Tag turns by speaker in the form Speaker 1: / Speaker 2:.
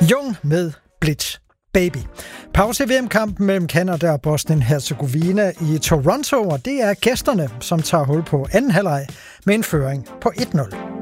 Speaker 1: Jung med Blitz Baby. Pause i VM-kampen mellem Canada og Bosnien-Herzegovina i Toronto, og det er gæsterne, som tager hul på anden halvleg med en føring på 1-0.